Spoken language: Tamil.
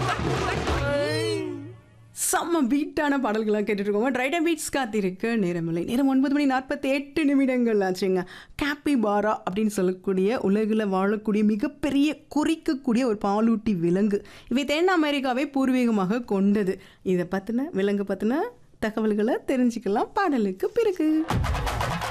செம்ம பீட்டான பாடல்கள்லாம் கேட்டுட்ருக்கோங்க. ரைட் பீட்ஸ் காத்திருக்க நேரமில்லை. நேரம் 9:48 ஆச்சுங்க. கேப்பிபாரா அப்படின்னு சொல்லக்கூடிய உலகில் வாழக்கூடிய மிகப்பெரிய குறிக்கக்கூடிய ஒரு பாலூட்டி விலங்கு. இவை தென் அமெரிக்காவை பூர்வீகமாக கொண்டது. இதை பற்றின விலங்கு பற்றின தகவல்களை தெரிஞ்சுக்கலாம் பாடலுக்கு பிறகு.